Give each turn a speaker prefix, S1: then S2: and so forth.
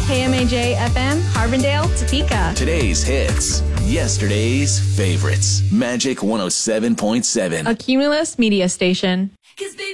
S1: KMAJ FM, Harbondale, Topeka.
S2: Today's hits, yesterday's favorites. Magic 107.7.
S1: A Cumulus media station.
S3: 'Cause baby